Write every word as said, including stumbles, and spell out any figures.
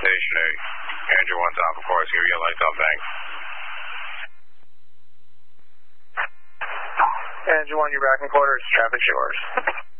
Station eight. Andrew one top, of course. Give you a lights up, thanks. Andrew one, you're back in quarters. Traffic's yours.